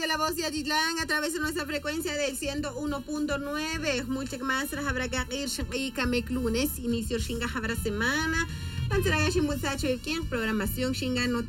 La Voz de Atitlán a través de nuestra frecuencia del 101.9. Muchas más habrá que ir y Camec lunes, inicio Shinga habrá semana. Panteraga Shimbusacho y quien programación Shinga no